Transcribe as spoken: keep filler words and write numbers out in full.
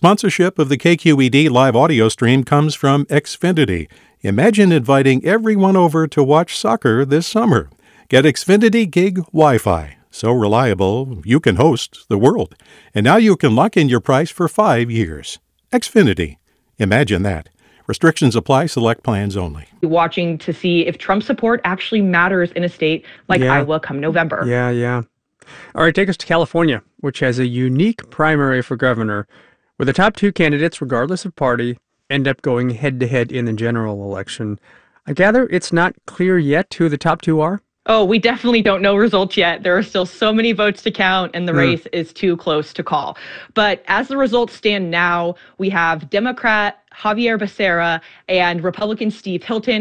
Sponsorship of the K Q E D live audio stream comes from Xfinity. Imagine inviting everyone over to watch soccer this summer. Get Xfinity Gig Wi-Fi. So reliable, you can host the world. And now you can lock in your price for five years. Xfinity. Imagine that. Restrictions apply. Select plans only. Watching to see if Trump support actually matters in a state like Yeah. Iowa come November. Yeah, yeah. All right, take us to California, which has a unique primary for governor, where the top two candidates, regardless of party, end up going head-to-head in the general election. I gather it's not clear yet who the top two are? Oh, we definitely don't know results yet. There are still so many votes to count, and the mm. race is too close to call. But as the results stand now, we have Democrat Xavier Becerra and Republican Steve Hilton